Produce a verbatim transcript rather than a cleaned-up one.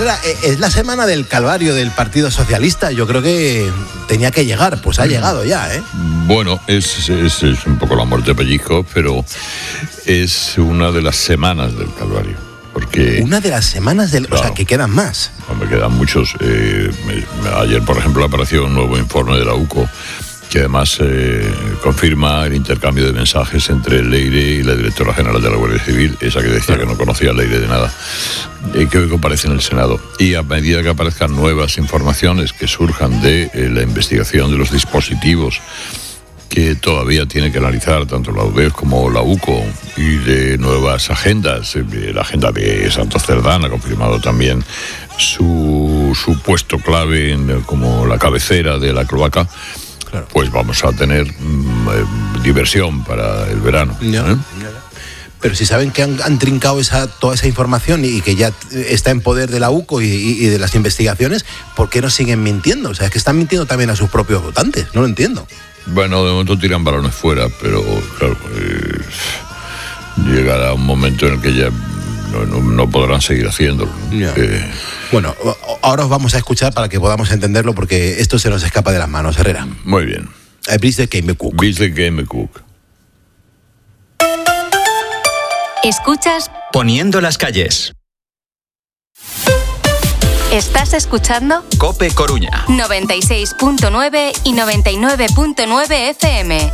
Herrera, es la semana del calvario del Partido Socialista. Yo creo que tenía que llegar, pues ha llegado ya, ¿eh? Bueno, es, es, es un poco la muerte de pellizco, pero es una de las semanas del calvario. Porque, una de las semanas del... Claro, o sea, que quedan más. Me quedan muchos. Eh, ayer, por ejemplo, apareció un nuevo informe de la U C O, que además eh, confirma el intercambio de mensajes entre Leire y la directora general de la Guardia Civil, esa que decía que no conocía a Leire de nada, eh, que hoy comparece en el Senado. Y a medida que aparezcan nuevas informaciones que surjan de eh, la investigación de los dispositivos que todavía tiene que analizar tanto la U D E S como la U C O, y de nuevas agendas, eh, la agenda de Santos Cerdán ha confirmado también su, su puesto clave en, como la cabecera de la cloaca. Claro. Pues vamos a tener mmm, eh, diversión para el verano. Ya, ¿eh? ya. Pero si saben que han, han trincado esa, toda esa información y que ya está en poder de la U C O y, y, y de las investigaciones, ¿por qué no siguen mintiendo? O sea, es que están mintiendo también a sus propios votantes. No lo entiendo. Bueno, de momento tiran balones fuera, pero claro, eh, llegará un momento en el que ya no, no, no podrán seguir haciéndolo. Ya. Eh, Bueno, ahora os vamos a escuchar para que podamos entenderlo, porque esto se nos escapa de las manos, Herrera. Muy bien. Bis de Game Cook. Bis de Game Cook. Escuchas Poniendo las calles. ¿Estás escuchando? COPE Coruña. noventa y seis punto nueve y noventa y nueve punto nueve F M.